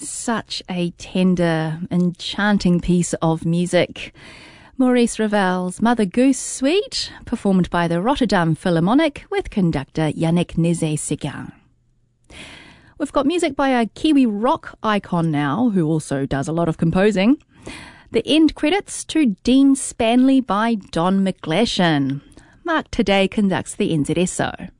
Such a tender, enchanting piece of music. Maurice Ravel's Mother Goose Suite, performed by the Rotterdam Philharmonic with conductor Yannick Nézet-Séguin. We've got music by a Kiwi rock icon now, who also does a lot of composing. The end credits to Dean Spanley by Don McGlashan. Mark Today conducts the NZSO.